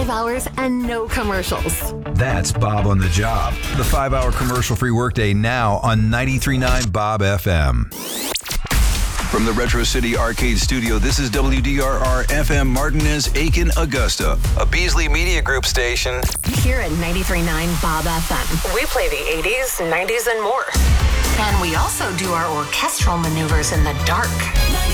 5 hours and no commercials. That's Bob on the Job. The 5-hour commercial-free workday now on 93.9 Bob FM. From the Retro City Arcade Studio, this is WDRR FM Martinez, Aiken, Augusta, a Beasley Media Group station. Here at 93.9 Bob FM. We play the 80s, 90s, and more. And we also do our orchestral maneuvers in the dark.